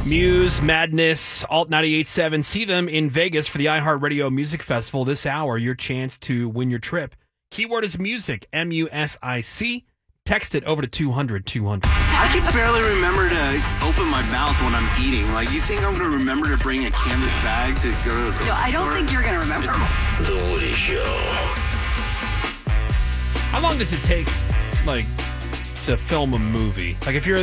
Muse, Madness, Alt 98.7. See them in Vegas for the iHeartRadio Music Festival this hour. Your chance to win your trip. Keyword is music, M-U-S-I-C. Text it over to 200-200. I can barely remember to open my mouth when I'm eating. Like, you think I'm going to remember to bring a canvas bag to go to the No, I don't think you're going to remember. The Woody Show. How long does it take, like, to film a movie? Like, if you're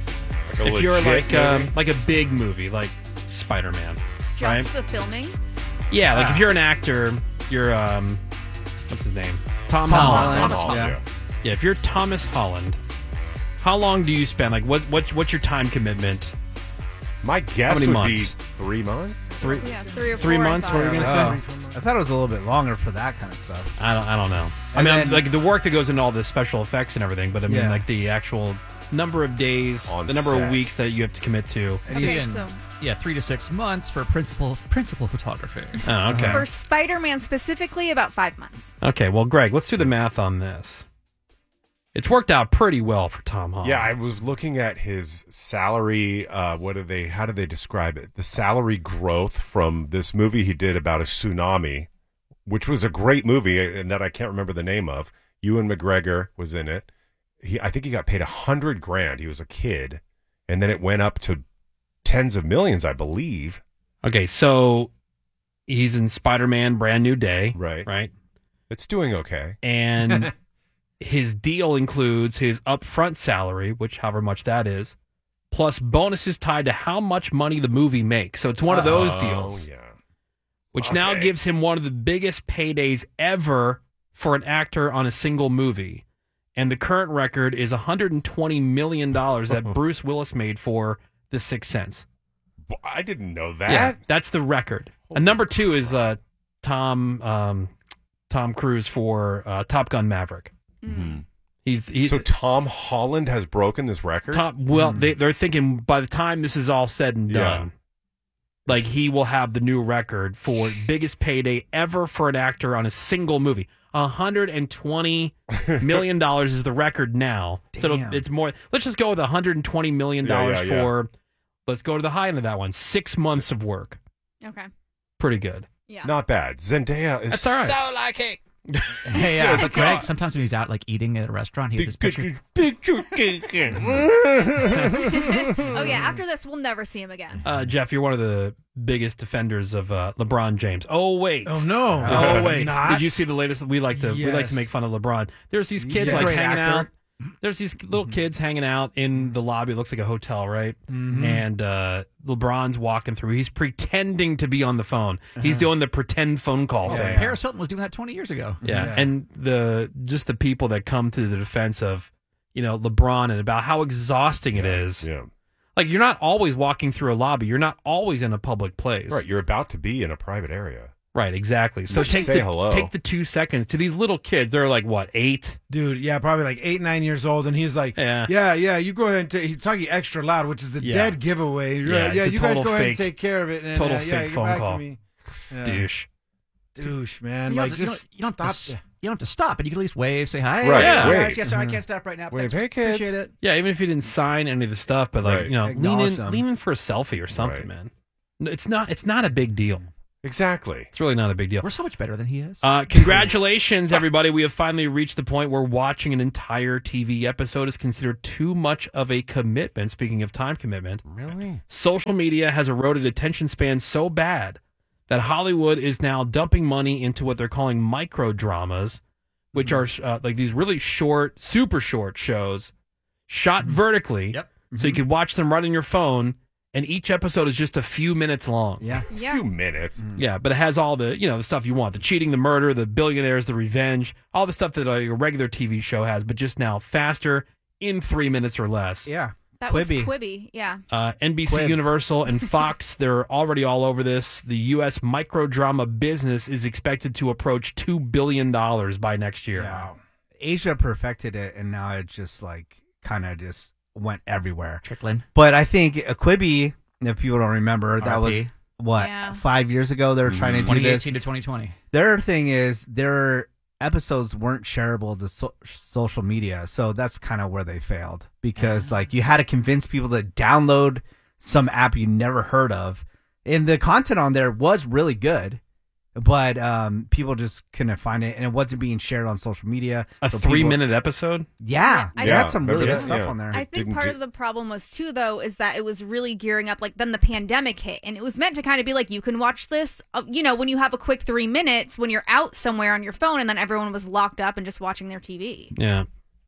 like a big movie, like Spider-Man, right? Just the filming? Yeah, like if you're an actor, you're, what's his name? Tom Holland. Holland. Yeah, if you're Thomas Holland, how long do you spend? Like, what's your time commitment? My guess many would months? be 3 months. Yeah, 3 or 4. 3 months? What were you going to say? I thought it was a little bit longer for that kind of stuff. I don't know. And I mean, then- like the work that goes into all the special effects and everything, but I mean, like the actual number of days, On the number set. of weeks that you have to commit to. Okay, so Yeah, 3 to 6 months for principal photography. Oh, okay. for Spider-Man specifically, about 5 months. Okay, well, Greg, let's do the math on this. It's worked out pretty well for Tom Holland. Yeah, I was looking at his salary. How did they describe it? The salary growth from this movie he did about a tsunami, which was a great movie and that I can't remember the name of. Ewan McGregor was in it. I think he got paid $100,000. He was a kid, and then it went up to tens of millions, I believe. Okay, so he's in Spider-Man: Brand New Day, Right. Right, It's doing okay. and his deal includes his upfront salary, which however much that is, plus bonuses tied to how much money the movie makes. So it's one of those deals, yeah. which now gives him one of the biggest paydays ever for an actor on a single movie. And the current record is $120 million that Bruce Willis made for The Sixth Sense. I didn't know that. Yeah, that's the record. And number 2 is Tom Cruise for Top Gun Maverick. Mm-hmm. He's so Tom Holland has broken this record? They're thinking by the time this is all said and done, like he will have the new record for biggest payday ever for an actor on a single movie. $120 million is the record now. Damn. So it's more. Let's just go with $120 million for. Let's go to the high end of that one. 6 months of work. Okay. Pretty good. Yeah. Not bad. Zendaya is That's all right. so like it. Hey, but Greg, sometimes when he's out like eating at a restaurant, he has this picture. Oh, yeah. After this, we'll never see him again. Jeff, you're one of the biggest defenders of LeBron James. Oh wait. Oh no. Oh wait. Not. Did you see the latest? We like to Yes. make fun of LeBron. There's these kids He's a like great hanging actor. out. There's these little kids hanging out in the lobby. It looks like a hotel, right? Mhm. And LeBron's walking through. He's pretending to be on the phone. He's doing the pretend phone call thing. Paris Hilton was doing that 20 years ago. Yeah. And the people that come to the defense of, LeBron and about how exhausting it is. Yeah. Like, you're not always walking through a lobby. You're not always in a public place. Right. You're about to be in a private area. Right, exactly. So Just say hello. take the 2 seconds to these little kids. They're like, what, 8? Dude, yeah, probably like 8, 9 years old, and he's like, yeah, you go ahead and he's talking extra loud, which is the dead giveaway. Yeah, it's a you guys total go ahead and fake- take care of it. And, total yeah, fake get phone back call. To me. Yeah. Douche, man. You Like, don't, just you don't have stop. to, you don't have to stop, but you can at least wave, say hi. Right, Yeah, wave. guys, yes, sir, I can't stop right now. Wave, Thanks, hey, kids. appreciate it. Yeah, even if you didn't sign any of the stuff, but Right. Acknowledge them. lean in for a selfie or something, man. No, it's not a big deal. Exactly. It's really not a big deal. We're so much better than he is. Congratulations, everybody. We have finally reached the point where watching an entire TV episode is considered too much of a commitment. Speaking of time commitment. Really? Social media has eroded attention spans so bad that Hollywood is now dumping money into what they're calling micro dramas, which are like these really short, super short shows shot vertically. Yep. So you could watch them right on your phone. And each episode is just a few minutes long. Yeah. A few minutes. Yeah, but it has all the, the stuff you want. The cheating, the murder, the billionaires, the revenge, all the stuff that a regular TV show has, but just now faster in 3 minutes or less. Yeah. That was Quibi, yeah. NBC Quibs. Universal and Fox, they're already all over this. The U.S. microdrama business is expected to approach $2 billion by next year. Wow. Asia perfected it, and now it just kind of just went everywhere. Trickling. But I think Quibi, if people don't remember, that was Yeah. 5 years ago they were trying to do this. 2018 to 2020. Their thing is their episodes weren't shareable to social media, so that's kind of where they failed because you had to convince people to download some app you never heard of. And the content on there was really good, but people just couldn't find it, and it wasn't being shared on social media. A 3-minute episode? Yeah, I they had some really good stuff on there. I think part of the problem was, too, though, is that it was really gearing up, like, then the pandemic hit, and it was meant to kind of be like, you can watch this, when you have a quick 3 minutes, when you're out somewhere on your phone, and then everyone was locked up and just watching their TV. Yeah.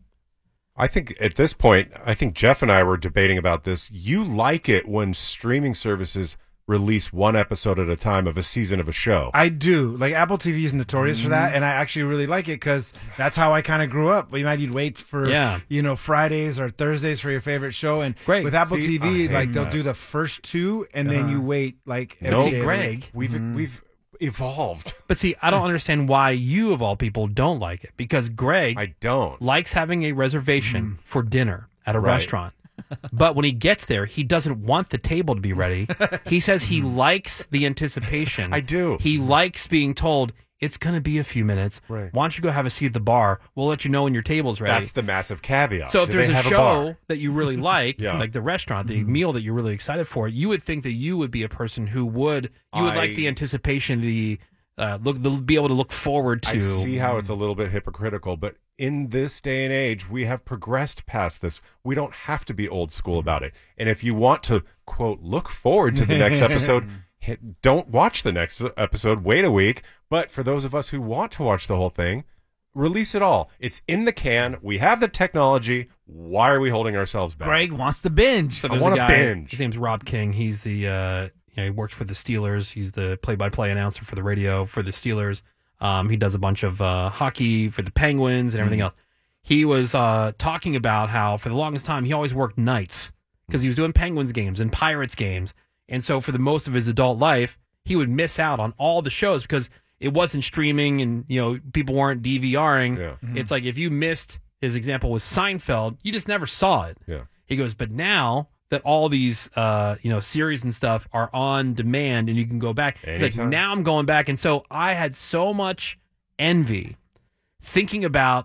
I think at this point, Jeff and I were debating about this. You like it when streaming services release one episode at a time of a season of a show. I do. Like, Apple TV is notorious for that, and I actually really like it because that's how I kind of grew up. You'd wait for Fridays or Thursdays for your favorite show, and with Apple TV, like they'll do the first 2, and then you wait like every day. Greg, we've evolved. But see, I don't understand why you of all people don't like it, because Greg likes having a reservation for dinner at a restaurant. But when he gets there, he doesn't want the table to be ready. He says he likes the anticipation. I do. He likes being told, it's going to be a few minutes. Right. Why don't you go have a seat at the bar? We'll let you know when your table's ready. That's the massive caveat. So if there's a have show that you really like, Yeah. like the restaurant, the meal that you're really excited for, you would think that you would be a person who would like the anticipation, be able to look forward to. I see how it's a little bit hypocritical, but in this day and age, we have progressed past this. We don't have to be old school about it. And if you want to, quote, look forward to the next episode, don't watch the next episode, wait a week. But for those of us who want to watch the whole thing, release it all. It's in the can. We have the technology. Why are we holding ourselves back? Greg wants to binge. So I want to binge. His name's Rob King. He's the he works for the Steelers. He's the play-by-play announcer for the radio for the Steelers. He does a bunch of hockey for the Penguins and everything else. He was talking about how for the longest time he always worked nights because he was doing Penguins games and Pirates games. And so for the most of his adult life, he would miss out on all the shows because it wasn't streaming and people weren't DVRing. Yeah. It's like if you missed, his example was Seinfeld, you just never saw it. Yeah. He goes, but now that all these series and stuff are on demand and you can go back. It's like, now I'm going back. And so I had so much envy thinking about,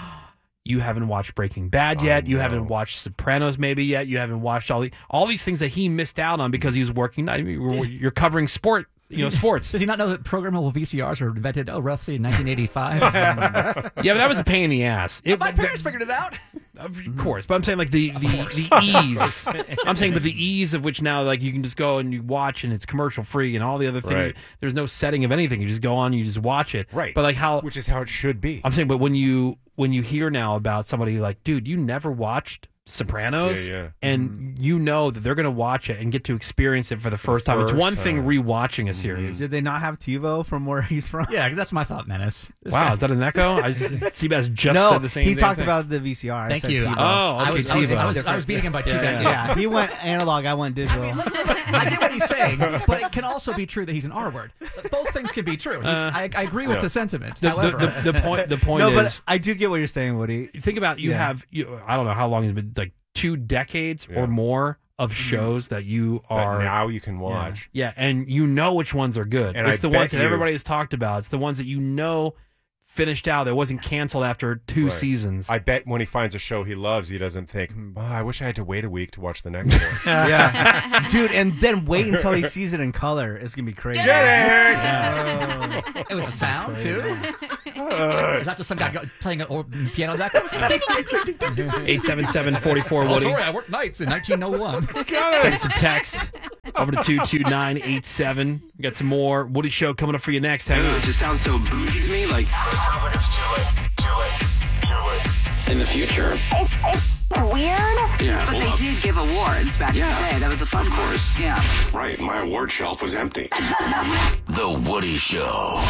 you haven't watched Breaking Bad yet. You haven't watched Sopranos maybe yet. You haven't watched all these things that he missed out on because he was working. You're covering sports. Sports. Does he not know that programmable VCRs were invented roughly in 1985? Yeah, but that was a pain in the ass. My parents figured it out. Of course, but I'm saying like the ease. I'm saying, but the ease of which now, like you can just go and you watch and it's commercial free and all the other things. Right. There's no setting of anything. You just go on, you just watch it. Right. But like which is how it should be. I'm saying, but when you hear now about somebody like, dude, you never watched Sopranos, and you know that they're going to watch it and get to experience it for the first time. It's one thing rewatching a series. Did they not have TiVo from where he's from? Yeah, because that's my thought, Menace. Wow, is that an echo? Seabass just no, said the same thing. He talked about the VCR. Thank you. TiVo. Oh, okay, TiVo. I was beating him by 2 decades. Yeah, he went analog, I went digital. I get what he's saying, but it can also be true that he's an R word. Both things can be true. I agree with the sentiment. The point no, is, but I do get what you're saying, Woody. Think about I don't know how long it's been, like 2 decades or more of shows that you are that now you can watch. Yeah, and you know which ones are good. And it's the ones that everybody has talked about. It's the ones that finished out that wasn't canceled after 2 seasons. I bet when he finds a show he loves, he doesn't think, I wish I had to wait a week to watch the next one. Yeah. Dude, and then wait until he sees it in color. It's going to be crazy. It was sound, too? Is that just some guy playing a piano back? 877-44 Woody. Oh, sorry, I worked nights in 1901. Send us a text over to 22987. We got some more Woody Show coming up for you next. Hang on. It just sounds so bougie to me, like in the future. It's weird. Yeah, But they did give awards back in the day. That was the fun of course. Yeah. Right, my award shelf was empty. The Woody Show.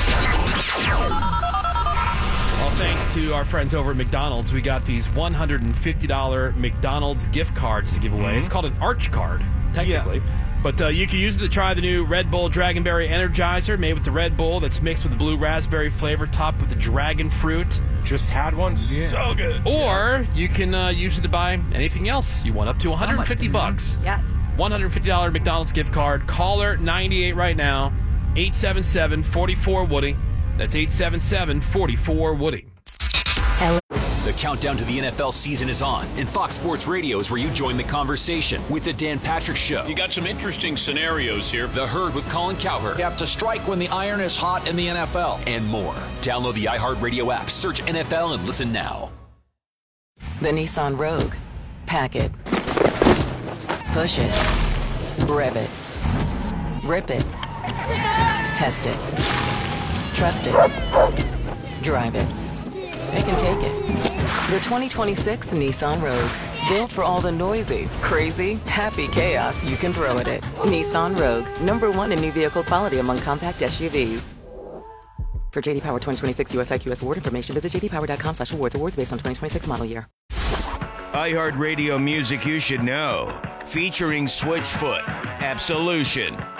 Well, thanks to our friends over at McDonald's, we got these $150 McDonald's gift cards to give away. It's called an Arch card, technically. But you can use it to try the new Red Bull Dragonberry Energizer, made with the Red Bull that's mixed with the blue raspberry flavor, topped with the dragon fruit. Just had one. So good. Or you can use it to buy anything else you want, up to $150. Yes. $150 McDonald's gift card. Caller 98 right now, 877-44-WOODY. That's 877-44-WOODY. The countdown to the NFL season is on, and Fox Sports Radio is where you join the conversation with The Dan Patrick Show. You got some interesting scenarios here. The Herd with Colin Cowherd. You have to strike when the iron is hot in the NFL. And more. Download the iHeartRadio app, search NFL, and listen now. The Nissan Rogue. Pack it. Push it. Rev it. Rip it. Test it. Trust it. Drive it. Pick and take it. The 2026 Nissan Rogue. Built for all the noisy, crazy, happy chaos you can throw at it. Nissan Rogue. #1 in new vehicle quality among compact SUVs. For JD Power 2026 US IQS award information, visit jdpower.com/awards. Awards based on 2026 model year. iHeartRadio music you should know. Featuring Switchfoot, Absolution,